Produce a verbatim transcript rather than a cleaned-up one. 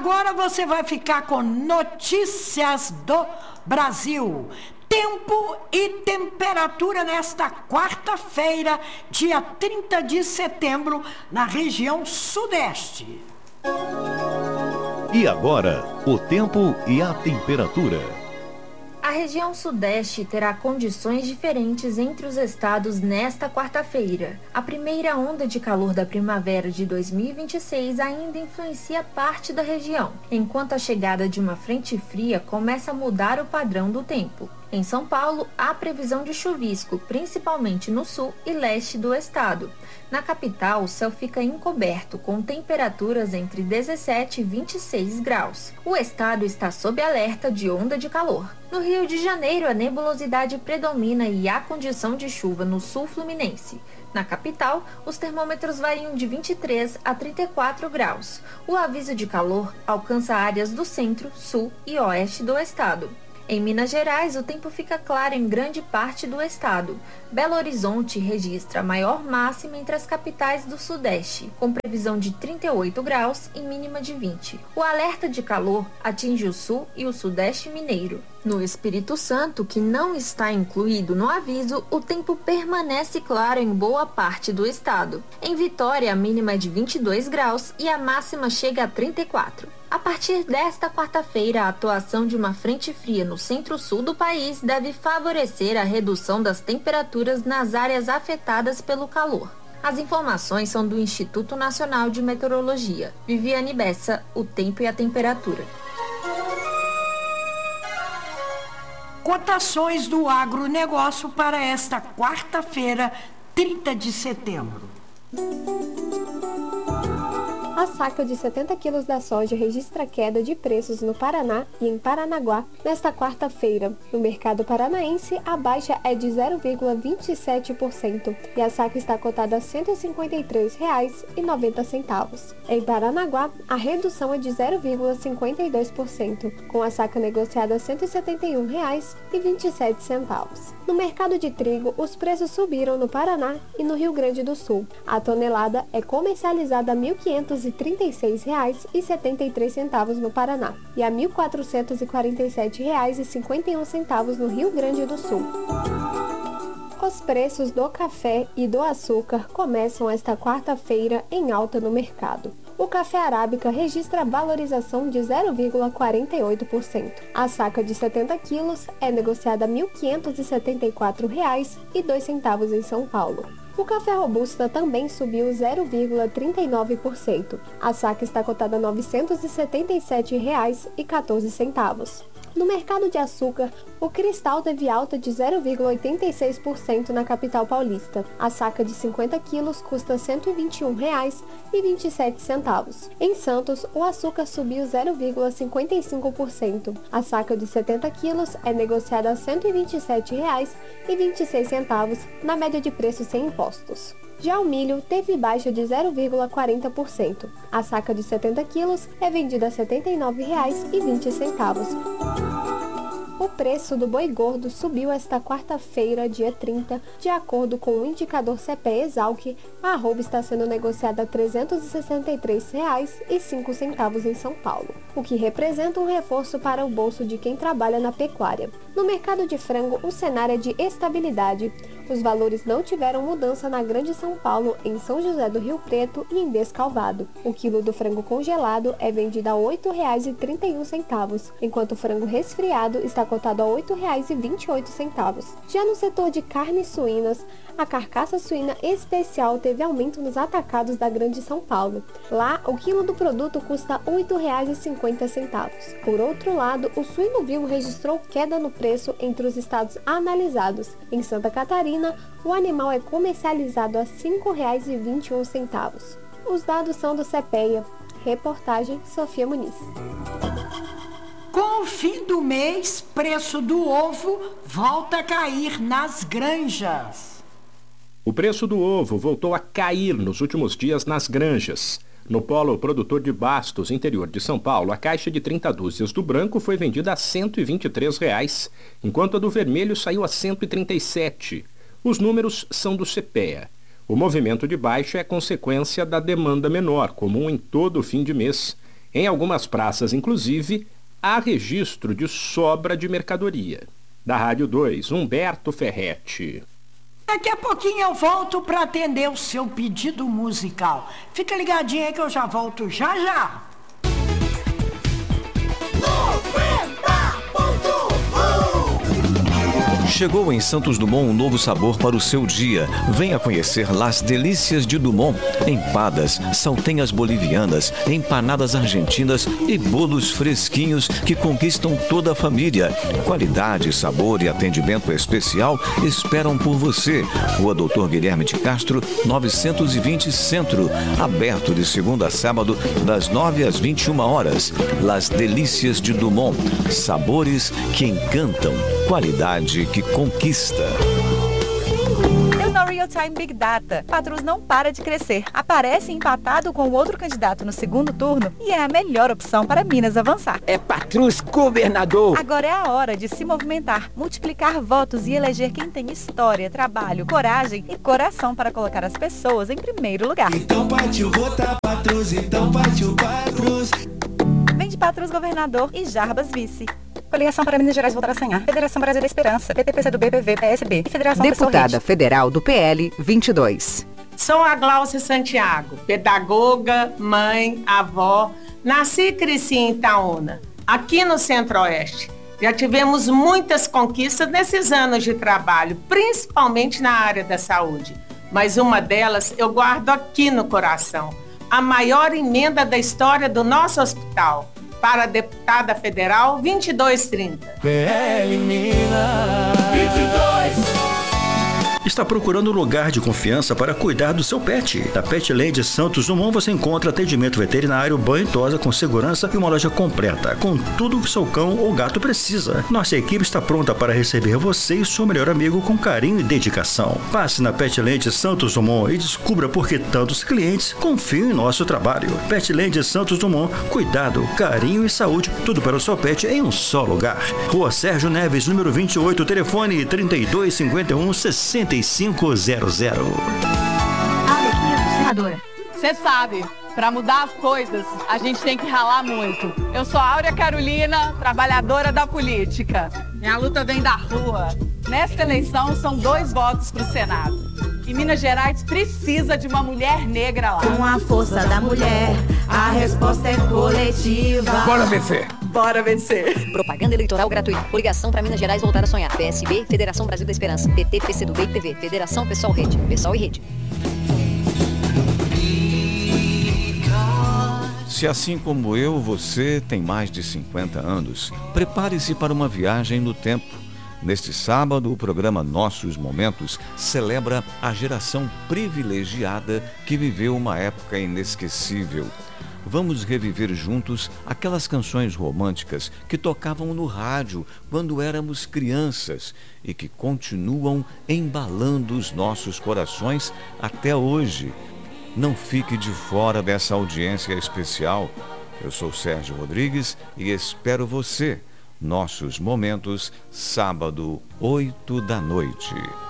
Agora você vai ficar com notícias do Brasil. Tempo e temperatura nesta quarta-feira, dia trinta de setembro, na região sudeste. E agora, o tempo e a temperatura. A região sudeste terá condições diferentes entre os estados nesta quarta-feira. A primeira onda de calor da primavera de dois mil e vinte e seis ainda influencia parte da região, enquanto a chegada de uma frente fria começa a mudar o padrão do tempo. Em São Paulo, há previsão de chuvisco, principalmente no sul e leste do estado. Na capital, o céu fica encoberto, com temperaturas entre dezessete e vinte e seis graus. O estado está sob alerta de onda de calor. No Rio de Janeiro, a nebulosidade predomina e há condição de chuva no sul fluminense. Na capital, os termômetros variam de vinte e três a trinta e quatro graus. O aviso de calor alcança áreas do centro, sul e oeste do estado. Em Minas Gerais, o tempo fica claro em grande parte do estado. Belo Horizonte registra a maior máxima entre as capitais do Sudeste, com previsão de trinta e oito graus e mínima de vinte. O alerta de calor atinge o Sul e o Sudeste mineiro. No Espírito Santo, que não está incluído no aviso, o tempo permanece claro em boa parte do estado. Em Vitória, a mínima é de vinte e dois graus e a máxima chega a trinta e quatro. A partir desta quarta-feira, a atuação de uma frente fria no centro-sul do país deve favorecer a redução das temperaturas nas áreas afetadas pelo calor. As informações são do Instituto Nacional de Meteorologia. Viviane Bessa, o tempo e a temperatura. Cotações do agronegócio para esta quarta-feira, trinta de setembro. A saca de setenta quilos da soja registra queda de preços no Paraná e em Paranaguá nesta quarta-feira. No mercado paranaense, a baixa é de zero vírgula vinte e sete por cento e a saca está cotada a cento e cinquenta e três reais e noventa centavos. Em Paranaguá, a redução é de zero vírgula cinquenta e dois por cento, com a saca negociada a cento e setenta e um reais e vinte e sete centavos. No mercado de trigo, os preços subiram no Paraná e no Rio Grande do Sul. A tonelada é comercializada a mil quinhentos e trinta e seis reais e setenta e três centavos no Paraná e a mil quatrocentos e quarenta e sete reais e cinquenta e um centavos no Rio Grande do Sul. Os preços do café e do açúcar começam esta quarta-feira em alta no mercado. O café arábica registra valorização de zero vírgula quarenta e oito por cento. A saca de setenta quilos é negociada a mil quinhentos e setenta e quatro reais e dois centavos em São Paulo. O café robusta também subiu zero vírgula trinta e nove por cento. A saca está cotada a novecentos e setenta e sete reais e quatorze centavos. No mercado de açúcar, o cristal teve alta de zero vírgula oitenta e seis por cento na capital paulista. A saca de cinquenta quilos custa cento e vinte e um reais e vinte e sete centavos. Em Santos, o açúcar subiu zero vírgula cinquenta e cinco por cento. A saca de setenta quilos é negociada a cento e vinte e sete reais e vinte e seis centavos, na média de preço sem impostos. Já o milho teve baixa de zero vírgula quarenta por cento. A saca de setenta quilos é vendida a setenta e nove reais e vinte centavos. O preço do boi gordo subiu esta quarta-feira, dia trinta, de acordo com o indicador C P E Exalc. A arroba está sendo negociada a trezentos e sessenta e três reais e cinco centavos em São Paulo, o que representa um reforço para o bolso de quem trabalha na pecuária. No mercado de frango, o cenário é de estabilidade. Os valores não tiveram mudança na Grande São Paulo, em São José do Rio Preto e em Descalvado. O quilo do frango congelado é vendido a oito reais e trinta e um centavos, enquanto o frango resfriado está cotado a oito reais e vinte e oito centavos. Já no setor de carnes suínas, a carcaça suína especial teve aumento nos atacados da Grande São Paulo. Lá, o quilo do produto custa oito reais e cinquenta centavos. Por outro lado, o suíno vivo registrou queda no preço entre os estados analisados. Em Santa Catarina, o animal é comercializado a cinco reais e vinte e um centavos. Os dados são do CEPEA. Reportagem Sofia Muniz. Com o fim do mês, preço do ovo volta a cair nas granjas. O preço do ovo voltou a cair nos últimos dias nas granjas. No polo produtor de Bastos, interior de São Paulo, a caixa de trinta dúzias do branco foi vendida a cento e vinte e três reais, enquanto a do vermelho saiu a cento e trinta e sete. Os números são do CEPEA. O movimento de baixa é consequência da demanda menor, comum em todo o fim de mês. Em algumas praças, inclusive, há registro de sobra de mercadoria. Da Rádio dois, Humberto Ferretti. Daqui a pouquinho eu volto para atender o seu pedido musical. Fica ligadinho aí que eu já volto já já. Chegou em Santos Dumont um novo sabor para o seu dia. Venha conhecer Las Delícias de Dumont. Empadas, saltenhas bolivianas, empanadas argentinas e bolos fresquinhos que conquistam toda a família. Qualidade, sabor e atendimento especial esperam por você. Rua doutor Guilherme de Castro, novecentos e vinte Centro. Aberto de segunda a sábado, das nove às vinte e uma horas. Las Delícias de Dumont. Sabores que encantam. Qualidade que conquista. Eu na Real Time Big Data. Patrus não para de crescer. Aparece empatado com outro candidato no segundo turno e é a melhor opção para Minas avançar. É Patrus governador. Agora é a hora de se movimentar, multiplicar votos e eleger quem tem história, trabalho, coragem e coração para colocar as pessoas em primeiro lugar. Então partiu votar Patrus, então partiu Patrus. Vem de Patrus governador e Jarbas vice. Coligação para Minas Gerais voltar a sonhar. Federação Brasil da Esperança. P T P C do B, P V, P S B. E Federação Deputada Federal do P L vinte e dois. Sou a Glaucia Santiago, pedagoga, mãe, avó. Nasci e cresci em Itaúna, aqui no Centro-Oeste. Já tivemos muitas conquistas nesses anos de trabalho, principalmente na área da saúde. Mas uma delas eu guardo aqui no coração. A maior emenda da história do nosso hospital. Para a deputada federal vinte e dois trinta. P L Minas vinte e dois. Está procurando um lugar de confiança para cuidar do seu pet? Na Petland Santos Dumont você encontra atendimento veterinário, banho e tosa com segurança e uma loja completa, com tudo que seu cão ou gato precisa. Nossa equipe está pronta para receber você e seu melhor amigo com carinho e dedicação. Passe na Petland Santos Dumont e descubra por que tantos clientes confiam em nosso trabalho. Petland Santos Dumont, cuidado, carinho e saúde, tudo para o seu pet em um só lugar. Rua Sérgio Neves, número vinte e oito, telefone trinta e dois cinquenta e um sessenta e cinco zero zero. Você sabe, para mudar as coisas, a gente tem que ralar muito. Eu sou a Áurea Carolina, trabalhadora da política. Minha luta vem da rua. Nesta eleição, são dois votos para o Senado. E Minas Gerais precisa de uma mulher negra lá. Com a força da mulher, a resposta é coletiva. Bora vencer! Bora vencer! Propaganda eleitoral gratuita. Coligação para Minas Gerais voltar a sonhar. P S B, Federação Brasil da Esperança. P T, P C do B e P V. Federação Pessoal Rede. Pessoal e Rede. Se assim como eu, você tem mais de cinquenta anos, prepare-se para uma viagem no tempo. Neste sábado, o programa Nossos Momentos celebra a geração privilegiada que viveu uma época inesquecível. Vamos reviver juntos aquelas canções românticas que tocavam no rádio quando éramos crianças e que continuam embalando os nossos corações até hoje. Não fique de fora dessa audiência especial. Eu sou Sérgio Rodrigues e espero você. Nossos Momentos, sábado, oito da noite.